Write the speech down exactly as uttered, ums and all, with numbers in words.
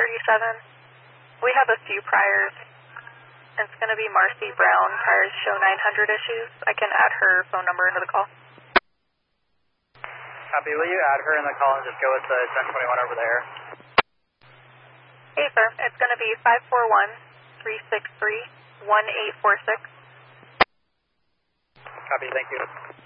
thirty-seven. We have a few priors. It's going to be Marcy Brown. Priors show nine hundred issues. I can add her phone number into the call. Copy. Will you add her in the call and just go with the ten twenty-one over there? Hey, sir. It's going to be five four one, three six three, one eight four six. Copy. Thank you.